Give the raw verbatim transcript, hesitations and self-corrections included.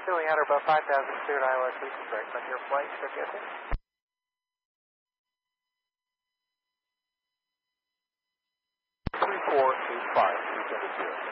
Filling out about five thousand, cleared I L S Houston, direct on your flight, check S A. three four eight five, three seven zero.